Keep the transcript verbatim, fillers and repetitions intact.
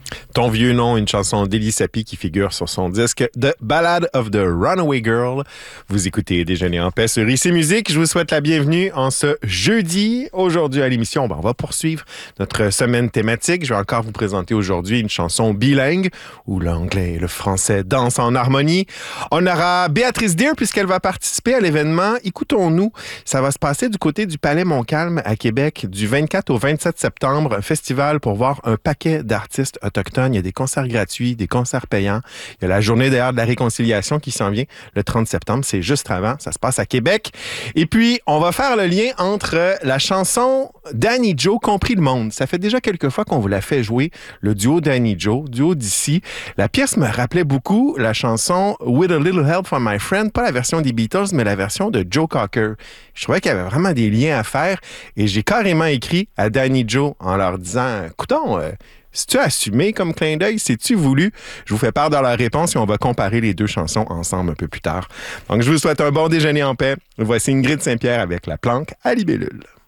Ton vieux nom, une chanson d'Elie Sapi qui figure sur son disque The Ballad of the Runaway Girl. Vous écoutez Déjeuner en paix sur Ici Musique. Je vous souhaite la bienvenue en ce jeudi. Aujourd'hui à l'émission, ben, on va poursuivre notre semaine thématique. Je vais encore vous présenter aujourd'hui une chanson bilingue où l'anglais et le français dansent en harmonie. On aura Béatrice Deer puisqu'elle va participer à l'événement Écoutons-nous. Ça va se passer du côté du Palais Montcalm à Québec du vingt-quatre au vingt-sept septembre. Un festival pour voir un paquet d'artistes autochtones. Il y a des concerts gratuits, des concerts payants. Il y a la journée d'ailleurs de la réconciliation qui s'en vient le trente septembre. C'est juste avant. Ça se passe à Québec. Et puis, on va faire le lien entre la chanson Danny Joe, Compris le monde. Ça fait déjà quelques fois qu'on vous l'a fait jouer, le duo Danny Joe, duo d'ici. La pièce me rappelait beaucoup la chanson With a Little Help from My Friend, pas la version des Beatles, mais la version de Joe Cocker. Je trouvais qu'il y avait vraiment des liens à faire et j'ai carrément écrit à Danny Joe en leur disant, écoutons, euh, c'est-tu assumé comme clin d'œil? C'est-tu voulu? Je vous fais part de la réponse et on va comparer les deux chansons ensemble un peu plus tard. Donc, je vous souhaite un bon déjeuner en paix. Voici Ingrid Saint-Pierre avec La Planque à Libellule.